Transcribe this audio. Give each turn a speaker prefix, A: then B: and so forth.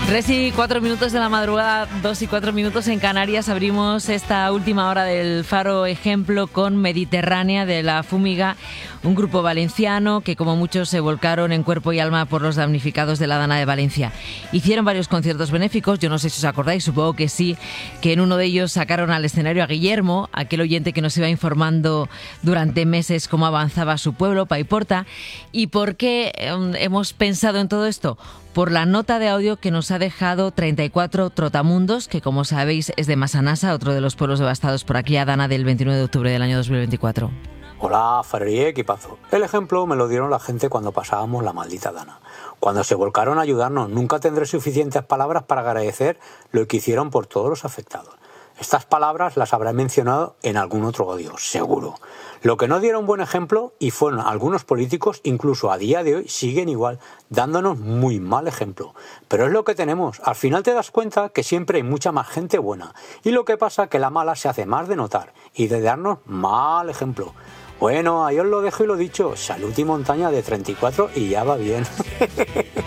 A: 3:04 de la madrugada, 2:04 en Canarias. Abrimos esta última hora del Faro Ejemplo con Mediterránea de la Fúmiga, un grupo valenciano que, como muchos, se volcaron en cuerpo y alma por los damnificados de la Dana de Valencia. Hicieron varios conciertos benéficos, yo no sé si os acordáis, supongo que sí, que en uno de ellos sacaron al escenario a Guillermo, aquel oyente que nos iba informando durante meses cómo avanzaba su pueblo, Paiporta. ¿Y por qué hemos pensado en todo esto? Por la nota de audio que nos ha dejado 34 Trotamundos, que, como sabéis, es de Massanassa, otro de los pueblos devastados por aquella Dana del 29 de octubre del año 2024.
B: Hola, Farería y equipazo. El ejemplo me lo dieron la gente cuando pasábamos la maldita Dana. Cuando se volcaron a ayudarnos, nunca tendré suficientes palabras para agradecer lo que hicieron por todos los afectados. Estas palabras las habré mencionado en algún otro audio, seguro. Lo que no dieron buen ejemplo, y fueron algunos políticos, incluso a día de hoy, siguen igual, dándonos muy mal ejemplo. Pero es lo que tenemos. Al final te das cuenta que siempre hay mucha más gente buena. Y lo que pasa es que la mala se hace más de notar y de darnos mal ejemplo. Bueno, ahí os lo dejo y lo dicho. Salud y montaña de 34 y ya va bien.